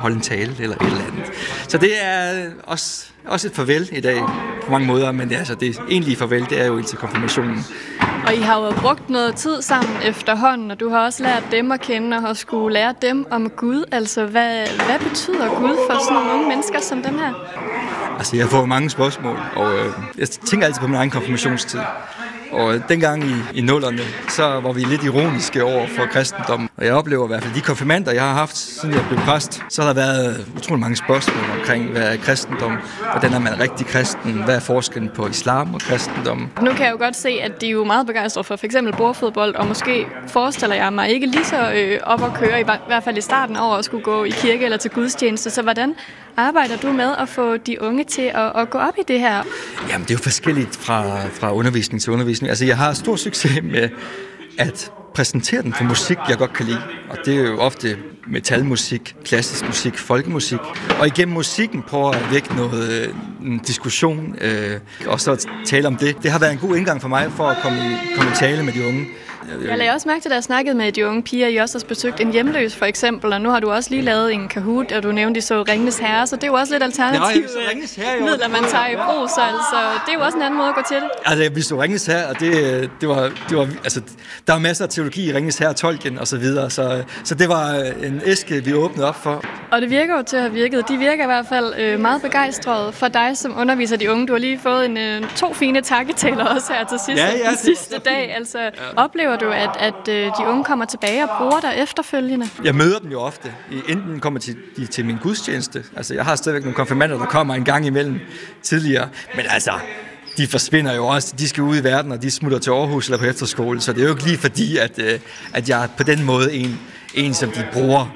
holde en tale eller et eller andet. Så det er også et farvel i dag på mange måder, men det egentlige farvel, det er jo indtil konfirmationen. Og I har jo brugt noget tid sammen efterhånden, og du har også lært dem at kende og har skulle lære dem om Gud. Altså, hvad betyder Gud for sådan nogle unge mennesker som dem her? Altså, jeg får mange spørgsmål, og jeg tænker altid på min egen konfirmationstid. Og dengang i nullerne, så var vi lidt ironiske over for kristendom. Og jeg oplever i hvert fald de konfirmander, jeg har haft, siden jeg blev præst, så har der været utrolig mange spørgsmål omkring, hvad er kristendom, hvordan er man rigtig kristen, hvad er forskellen på islam og kristendom. Nu kan jeg jo godt se, at de er jo meget begejstrede for f.eks. bordfodbold, og måske forestiller jeg mig ikke lige så op at køre, i hvert fald i starten over at skulle gå i kirke eller til gudstjeneste. Så hvordan arbejder du med at få de unge til at gå op i det her? Jamen, det er jo forskelligt fra undervisning til undervisning. Altså, jeg har stor succes med at præsentere den for musik, jeg godt kan lide. Og det er jo ofte metalmusik, klassisk musik, folkemusik. Og igennem musikken prøver at vække en diskussion, og så tale om det. Det har været en god indgang for mig for at komme i tale med de unge. Jeg lagde også mærke til, at jeg snakkede med de unge piger. I også har besøgt en hjemløs, for eksempel, og nu har du også lige lavet en Kahoot, og du nævnte, så Ringenes Herre, så det er jo også lidt alternativt midler, man tager i brug, så altså, det er jo også en anden måde at gå til det. Altså, vi så Ringenes Herre, og det var altså, der var masser af teologi i Ringenes Herre, Tolkien og så videre, så det var en æske, vi åbnede op for. Og det virker jo til at have virket. De virker i hvert fald meget begejstrede for dig, som underviser de unge. Du har lige fået 2 fine takketaler også her til sidste dag. Altså, oplever du, at de unge kommer tilbage og bruger dig efterfølgende? Jeg møder dem jo ofte. Enten kommer de til min gudstjeneste. Altså, jeg har stadigvæk nogle konfirmander, der kommer en gang imellem tidligere. Men altså, de forsvinder jo også. De skal ud i verden, og de smutter til Aarhus eller på efterskole. Så det er jo ikke lige fordi, at jeg på den måde en som de bruger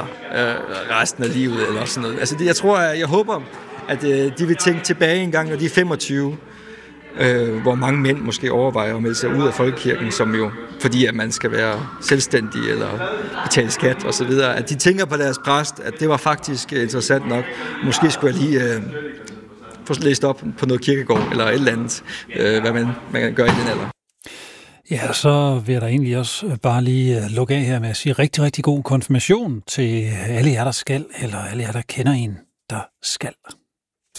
resten af livet eller sådan noget. Altså, jeg håber, at de vil tænke tilbage en gang, når de er 25, hvor mange mænd måske overvejer at melde sig ud af folkekirken, som jo, fordi at man skal være selvstændig eller betale skat og så videre, at de tænker på deres præst, at det var faktisk interessant nok. Måske skulle jeg lige få læst op på noget kirkegård eller et eller andet, hvad man kan gøre i den alder. Ja, så vil jeg da egentlig også bare lige lukke af her med at sige rigtig, rigtig god konfirmation til alle jer, der skal, eller alle jer, der kender en, der skal.